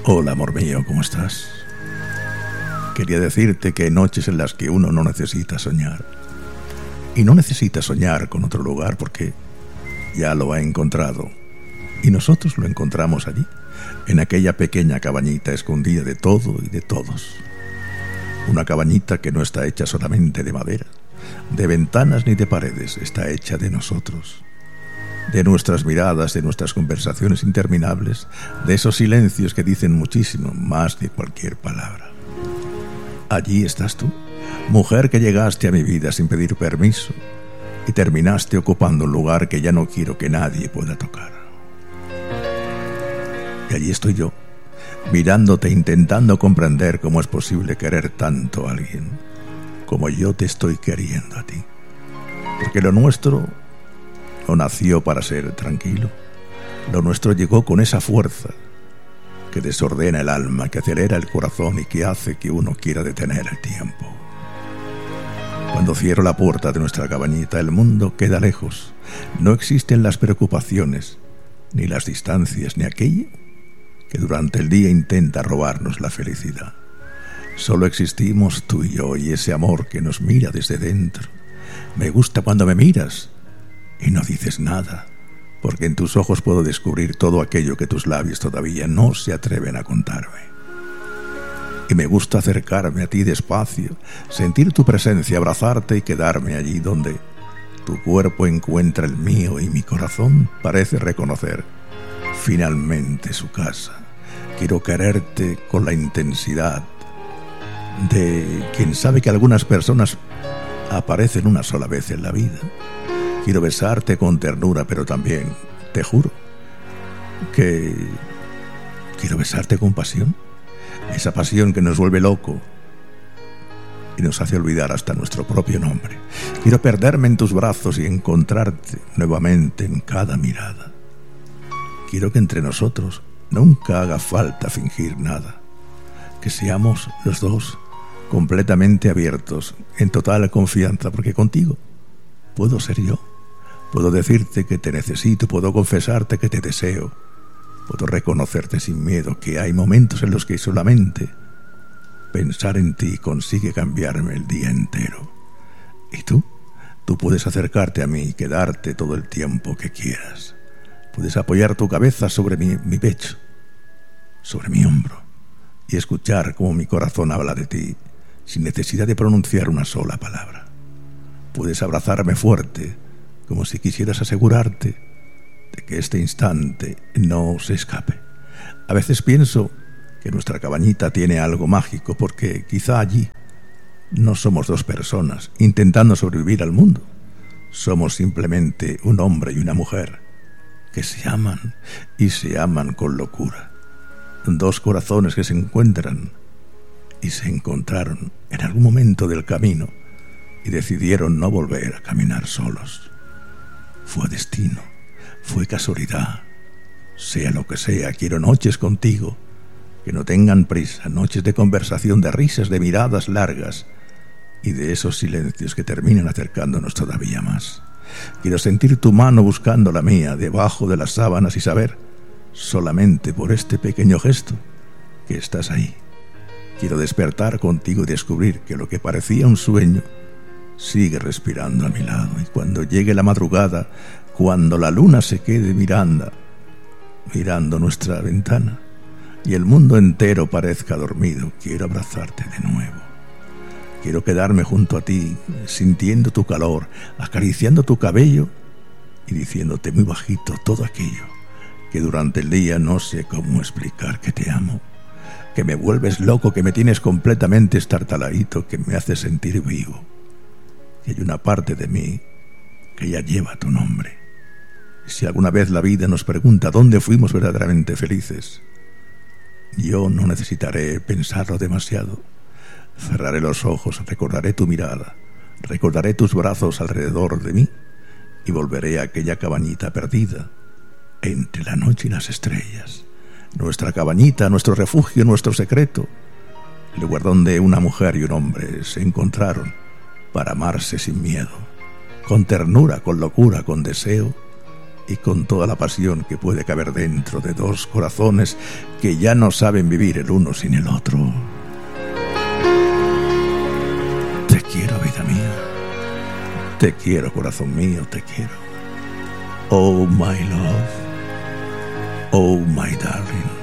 Hola, amor mío, ¿cómo estás? Quería decirte que hay noches en las que uno no necesita soñar. Y no necesita soñar con otro lugar porque ya lo ha encontrado. Y nosotros lo encontramos allí, en aquella pequeña cabañita escondida de todo y de todos. Una cabañita que no está hecha solamente de madera, de ventanas ni de paredes, está hecha de nosotros. De nuestras miradas, de nuestras conversaciones interminables, de esos silencios que dicen muchísimo, más de cualquier palabra. Allí estás tú, mujer que llegaste a mi vida sin pedir permiso y terminaste ocupando un lugar que ya no quiero que nadie pueda tocar. Y allí estoy yo, mirándote, intentando comprender cómo es posible querer tanto a alguien como yo te estoy queriendo a ti. Porque lo nuestro no nació para ser tranquilo. Lo nuestro llegó con esa fuerza que desordena el alma, que acelera el corazón y que hace que uno quiera detener el tiempo. Cuando cierro la puerta de nuestra cabañita, el mundo queda lejos. No existen las preocupaciones, ni las distancias, ni aquello que durante el día intenta robarnos la felicidad. Solo existimos tú y yo y ese amor que nos mira desde dentro. Me gusta cuando me miras y no dices nada, porque en tus ojos puedo descubrir todo aquello que tus labios todavía no se atreven a contarme. Y me gusta acercarme a ti despacio, sentir tu presencia, abrazarte y quedarme allí donde tu cuerpo encuentra el mío y mi corazón parece reconocer finalmente su casa. Quiero quererte con la intensidad de quien sabe que algunas personas aparecen una sola vez en la vida. Quiero besarte con ternura, pero también, te juro, que quiero besarte con pasión. Esa pasión que nos vuelve loco y nos hace olvidar hasta nuestro propio nombre. Quiero perderme en tus brazos y encontrarte nuevamente en cada mirada. Quiero que entre nosotros nunca haga falta fingir nada. Que seamos los dos completamente abiertos, en total confianza, porque contigo puedo ser yo. Puedo decirte que te necesito, puedo confesarte que te deseo, puedo reconocerte sin miedo que hay momentos en los que solamente pensar en ti consigue cambiarme el día entero. ¿Y tú? Tú puedes acercarte a mí y quedarte todo el tiempo que quieras. Puedes apoyar tu cabeza sobre mi pecho, sobre mi hombro, y escuchar cómo mi corazón habla de ti sin necesidad de pronunciar una sola palabra. Puedes abrazarme fuerte, como si quisieras asegurarte de que este instante no se escape. A veces pienso que nuestra cabañita tiene algo mágico, porque quizá allí no somos dos personas intentando sobrevivir al mundo. Somos simplemente un hombre y una mujer que se aman y se aman con locura. Dos corazones que se encuentran y se encontraron en algún momento del camino y decidieron no volver a caminar solos. Fue destino, fue casualidad. Sea lo que sea, quiero noches contigo que no tengan prisa, noches de conversación, de risas, de miradas largas y de esos silencios que terminan acercándonos todavía más. Quiero sentir tu mano buscando la mía debajo de las sábanas y saber, solamente por este pequeño gesto, que estás ahí. Quiero despertar contigo y descubrir que lo que parecía un sueño sigue respirando a mi lado. Y cuando llegue la madrugada, cuando la luna se quede mirando nuestra ventana y el mundo entero parezca dormido, quiero abrazarte de nuevo. Quiero quedarme junto a ti, sintiendo tu calor, acariciando tu cabello y diciéndote muy bajito todo aquello que durante el día no sé cómo explicar, que te amo, que me vuelves loco, que me tienes completamente estartaladito, que me haces sentir vivo, que hay una parte de mí que ya lleva tu nombre. Y si alguna vez la vida nos pregunta dónde fuimos verdaderamente felices, yo no necesitaré pensarlo demasiado. Cerraré los ojos, recordaré tu mirada, recordaré tus brazos alrededor de mí y volveré a aquella cabañita perdida entre la noche y las estrellas. Nuestra cabañita, nuestro refugio, nuestro secreto, el lugar donde una mujer y un hombre se encontraron para amarse sin miedo, con ternura, con locura, con deseo y con toda la pasión que puede caber dentro de dos corazones que ya no saben vivir el uno sin el otro. Te quiero, vida mía. Te quiero, corazón mío, te quiero. Oh, my love. Oh, my darling.